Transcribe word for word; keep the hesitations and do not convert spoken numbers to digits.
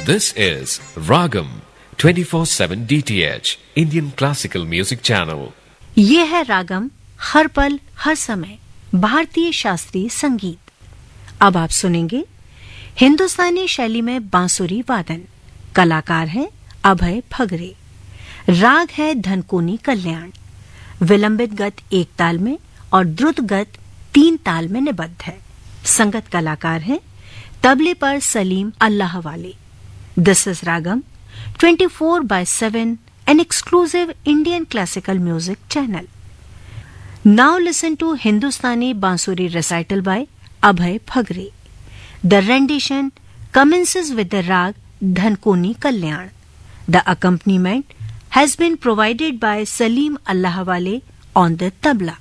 This is Ragam twenty-four seven D T H Indian Classical Music Channel. ये है रागम, हर पल हर समय भारतीय शास्त्रीय संगीत। अब आप सुनेंगे हिंदुस्तानी शैली में बांसुरी वादन। कलाकार हैं अभय फगरे। राग है धनकोनी कल्याण। विलंबित गत एक ताल में और द्रुत गत तीन ताल में निबद्ध है। संगत कलाकार हैं तबले पर सलीम अल्लाह वाले। This is ragam twenty-four by seven, an exclusive Indian classical music channel. Now listen to Hindustani Bansuri recital by Abhay Phagre. The rendition commences with the rag Dhankoni Kalyan. The accompaniment has been provided by Salim Allahwale on the tabla.